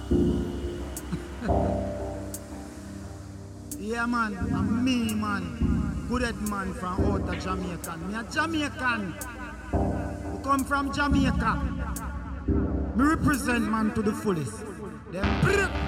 Yeah, man, I'm me, man. Good head man from out of Jamaica. Me a Jamaican. We come from Jamaica. Me represent man to the fullest. Them